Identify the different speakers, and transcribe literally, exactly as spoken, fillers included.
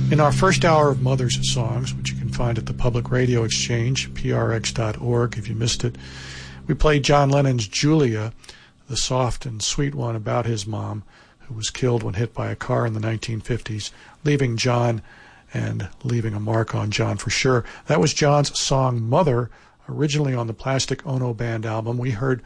Speaker 1: In our first hour of Mother's Songs, which you can find at the Public Radio Exchange, P R X dot org if you missed it, we played John Lennon's Julia, the soft and sweet one about his mom, who was killed when hit by a car in the nineteen fifties, leaving John and leaving a mark on John for sure. That was John's song Mother, originally on the Plastic Ono Band album. We heard